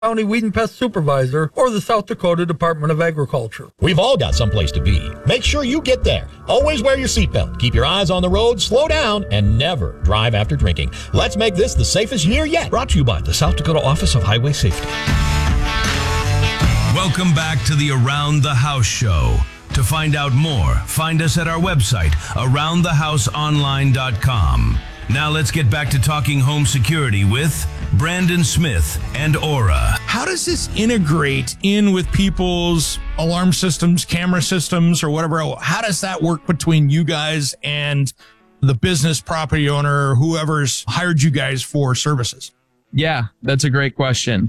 County Weed and Pest Supervisor, or the South Dakota Department of Agriculture. We've all got someplace to be. Make sure you get there. Always wear your seatbelt. Keep your eyes on the road, slow down, and never drive after drinking. Let's make this the safest year yet. Brought to you by the South Dakota Office of Highway Safety. Welcome back to the Around the House Show. To find out more, find us at our website, aroundthehouseonline.com. Now let's get back to talking home security with Brandon Smith and Aura. How does this integrate in with people's alarm systems, camera systems, or whatever? How does that work between you guys and the business property owner or whoever's hired you guys for services? Yeah, that's a great question.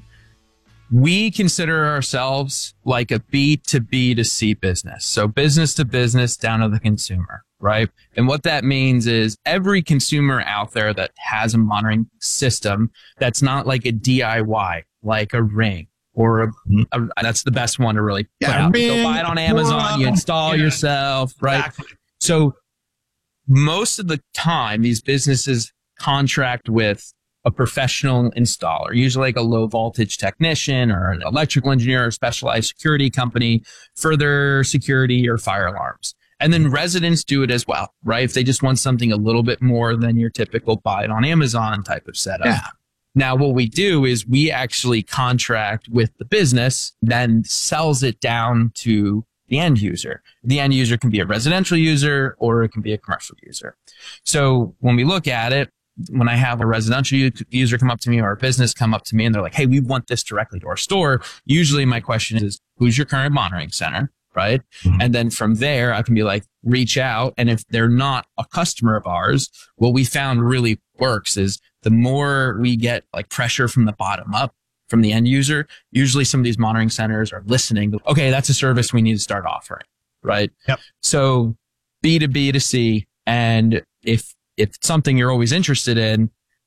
We consider ourselves like a B2B2C business. So business to business down to the consumer, right? And what that means is every consumer out there that has a monitoring system that's not like a DIY, like a Ring or that's the best one to really put out. You go buy it on Amazon, you install yourself, right? Exactly. So most of the time, these businesses contract with a professional installer, usually like a low voltage technician or an electrical engineer or specialized security company for their security or fire alarms. And then residents do it as well, right? If they just want something a little bit more than your typical buy it on Amazon type of setup. Yeah. Now, what we do is we actually contract with the business, then sells it down to the end user. The end user can be a residential user or it can be a commercial user. So when we look at it, when I have a residential user come up to me or a business come up to me and they're like, hey, we want this directly to our store. Usually my question is, who's your current monitoring center? Right. Mm-hmm. And then from there, I can be like, reach out. And if they're not a customer of ours, what we found really works is the more we get like pressure from the bottom up from the end user, usually some of these monitoring centers are listening. Okay, that's a service we need to start offering. Right. Yep. So B2B2C. And if it's something you're always interested in,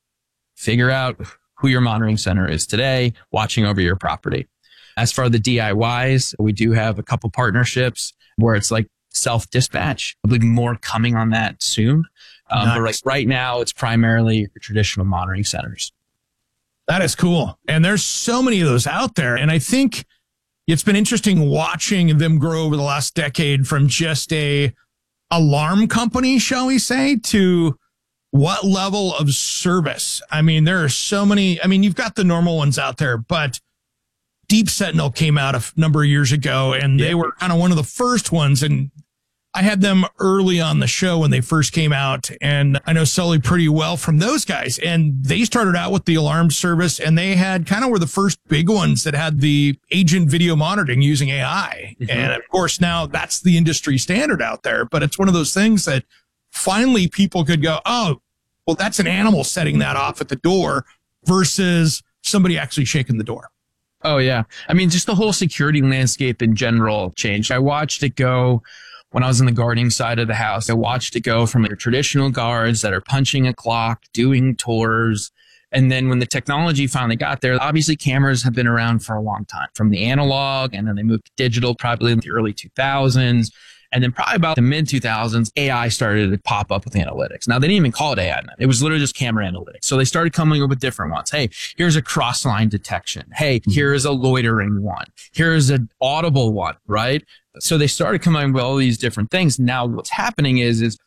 figure out who your monitoring center is today, watching over your property. As for the DIYs, we do have a couple partnerships where it's like self-dispatch. There'll be more coming on that soon. Nice. But right now, it's primarily your traditional monitoring centers. That is cool. And there's so many of those out there. And I think it's been interesting watching them grow over the last decade from just a alarm company, shall we say, to what level of service. I mean, there are so many. I mean, you've got the normal ones out there, but Deep Sentinel came out a number of years ago, and they were kind of one of the first ones. And I had them early on the show when they first came out, and I know Sully pretty well from those guys. And they started out with the alarm service, and they had kind of were the first big ones that had the agent video monitoring using AI. Mm-hmm. And of course, now that's the industry standard out there. But it's one of those things that finally people could go, oh, well, that's an animal setting that off at the door versus somebody actually shaking the door. Oh, yeah. I mean, just the whole security landscape in general changed. I watched it go when I was in the guarding side of the house. I watched it go from your traditional guards that are punching a clock, doing tours. And then when the technology finally got there, obviously cameras have been around for a long time, from the analog, and then they moved to digital probably in the early 2000s. And then probably about the mid 2000s, AI started to pop up with analytics. Now, they didn't even call it AI. It was literally just camera analytics. So they started coming up with different ones. Hey, here's a cross-line detection. Hey, here's a loitering one. Here's an audible one, right? So they started coming up with all these different things. Now, what's happening is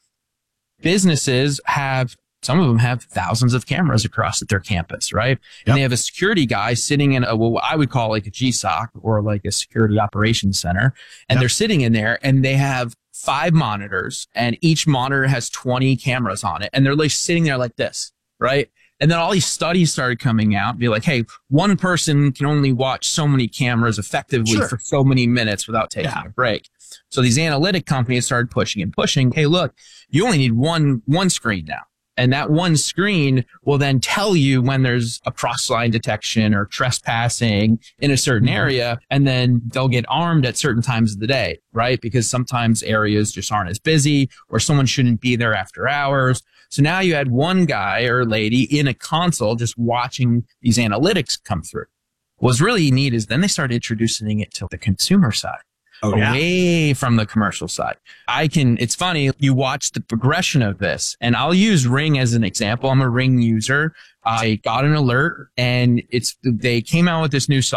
businesses have, some of them have thousands of cameras across their campus, right? And they have a security guy sitting in what I would call like a GSOC or like a security operations center. And they're sitting in there and they have 5 monitors and each monitor has 20 cameras on it. And they're like sitting there like this, right? And then all these studies started coming out, be like, hey, one person can only watch so many cameras effectively for so many minutes without taking a break. So these analytic companies started pushing and pushing. Hey, look, you only need one screen now. And that one screen will then tell you when there's a cross-line detection or trespassing in a certain area. And then they'll get armed at certain times of the day, right? Because sometimes areas just aren't as busy or someone shouldn't be there after hours. So now you had one guy or lady in a console just watching these analytics come through. What's really neat is then they started introducing it to the consumer side. away from the commercial side. It's funny, you watch the progression of this, and I'll use Ring as an example. I'm a Ring user. I got an alert, and they came out with this new software